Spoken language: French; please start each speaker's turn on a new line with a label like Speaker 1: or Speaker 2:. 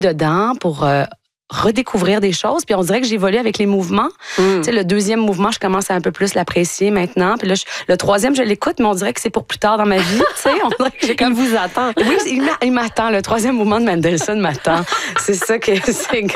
Speaker 1: dedans pour redécouvrir des choses. Puis on dirait que j'évolue avec les mouvements. Tu sais, le deuxième mouvement, je commence à un peu plus l'apprécier maintenant. Puis là, le troisième, je l'écoute, mais on dirait que c'est pour plus tard dans ma vie. Tu sais, on dirait que j'ai comme...
Speaker 2: Il vous attend.
Speaker 1: Oui, il m'attend. Le troisième mouvement de Mendelssohn m'attend. C'est ça que c'est